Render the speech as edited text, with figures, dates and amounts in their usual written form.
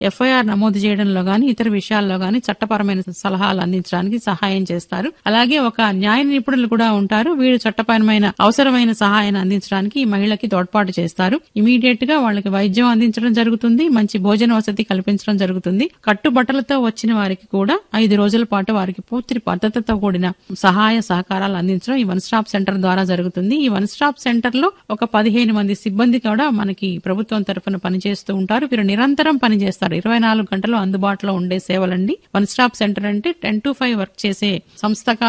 FIR నమోదు చేయడంలో గాని ఇతర విషయాల్లో గాని చట్టపరమైన సలహాలు అందించడానికి సహాయం చేస్తారు. అలాగే ఒక న్యాయ నిపుణులు కూడా ఉంటారు. వీరు చట్టపరమైన అవసరమైన సహాయాన్ని అందించడానికి ఈ మహిళకి తోడ్పాటు చేస్తారు. ఇమీడియట్ గా వాళ్ళకి వైద్యం అందించడం జరుగుతుంది. మంచి భోజన వసతి కల్పించడం జరుగుతుంది. కట్టుబట్టలతో వచ్చిన వారికి కూడా 5 రోజుల పాటు వారికి పూర్తి పద్ధతితో కూడిన సహాయ సహకారాలు అందించడం ఈ వన్ స్టాప్ సెంటర్ ద్వారా జరుగుతుంది. ఈ వన్ స్టాప్ సెంటర్ లో ఒక 15 మంది సిబ్బంది కూడా మనకి ప్రభుత్వం తరఫున పనిచేస్తూ ఉంటారు. వీరు నిరంతరం పనిచేస్తారు. 24 గంటలు అందుబాటులో ఉండే సేవలండి. వన్ స్టాప్ సెంటర్ అంటే 10 to 5 వర్క్ చేసే సంస్థ